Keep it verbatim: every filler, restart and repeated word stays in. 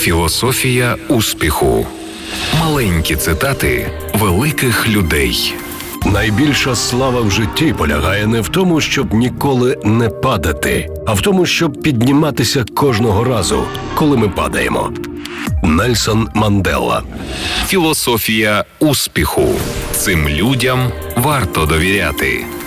Філософія успіху. Маленькі цитати великих людей. Найбільша слава в житті полягає не в тому, щоб ніколи не падати, а в тому, щоб підніматися кожного разу, коли ми падаємо. Нельсон Мандела. Філософія успіху. Цим людям варто довіряти.